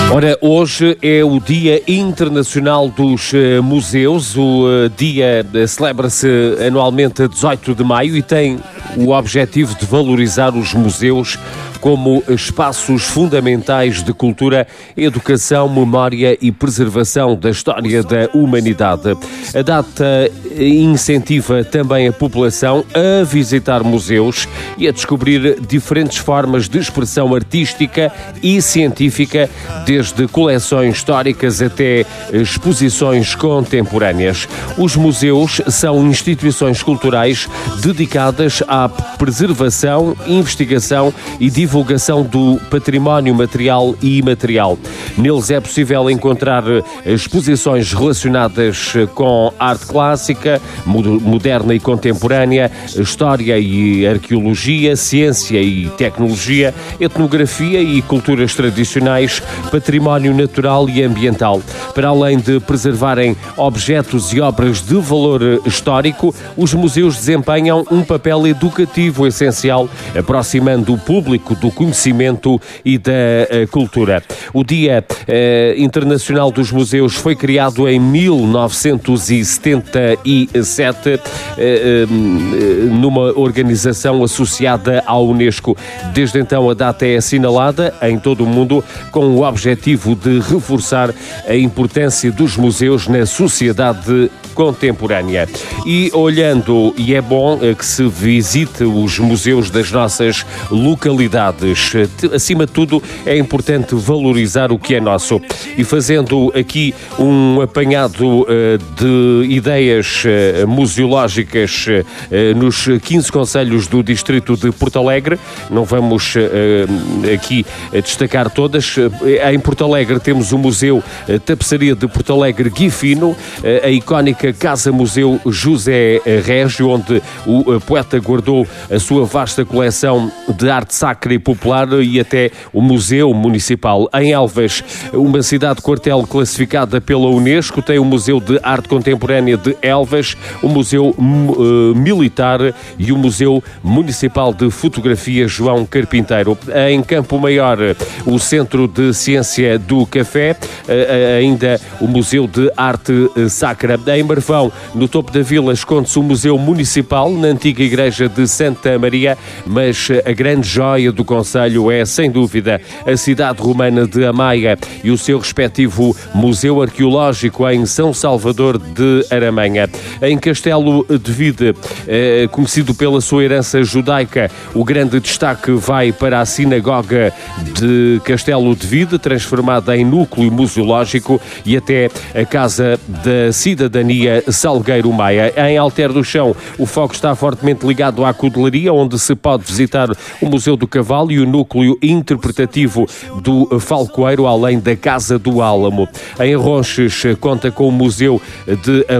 Ora, hoje é o Dia Internacional dos Museus. O dia celebra-se anualmente a 18 de maio e tem o objetivo de valorizar os museus como espaços fundamentais de cultura, educação, memória e preservação da história da humanidade. A data incentiva também a população a visitar museus e a descobrir diferentes formas de expressão artística e científica, desde coleções históricas até exposições contemporâneas. Os museus são instituições culturais dedicadas à preservação, investigação e divulgação do património material e imaterial. Neles é possível encontrar exposições relacionadas com arte clássica, moderna e contemporânea, história e arqueologia, ciência e tecnologia, etnografia e culturas tradicionais, património natural e ambiental. Para além de preservarem objetos e obras de valor histórico, os museus desempenham um papel educativo essencial, aproximando o público do conhecimento e da cultura. O Dia Internacional dos Museus foi criado em 1977 numa organização associada à Unesco. Desde então a data é assinalada em todo o mundo com o objetivo de reforçar a importância dos museus na sociedade contemporânea. E olhando, e é bom que se visite os museus das nossas localidades. Acima de tudo, é importante valorizar o que é nosso. E fazendo aqui um apanhado de ideias museológicas nos 15 concelhos do distrito de Porto Alegre, não vamos aqui destacar todas. Em Porto Alegre temos o Museu Tapeçaria de Porto Alegre Guifino, a icónica Casa-Museu José Régio, onde o poeta guardou a sua vasta coleção de arte sacra e popular, e até o Museu Municipal. Em Elvas, uma cidade-quartel classificada pela Unesco, tem o Museu de Arte Contemporânea de Elvas, o Museu Militar e o Museu Municipal de Fotografia João Carpinteiro. Em Campo Maior, o Centro de Ciência do Café, ainda o Museu de Arte Sacra. Em Marvão, no topo da vila, esconde-se o Museu Municipal, na antiga igreja de Santa Maria, mas a grande joia do concelho é, sem dúvida, a cidade romana de Amaia e o seu respectivo Museu Arqueológico em São Salvador de Aramanha. Em Castelo de Vide, conhecido pela sua herança judaica, o grande destaque vai para a Sinagoga de Castelo de Vide, transformada em núcleo museológico, e até a Casa da Cidadania Salgueiro Maia. Em Alter do Chão, o foco está fortemente ligado à cutelaria, onde se pode visitar o Museu do Cavalo e o núcleo interpretativo do Falcoeiro, além da Casa do Álamo. Em Ronches, conta com o Museu de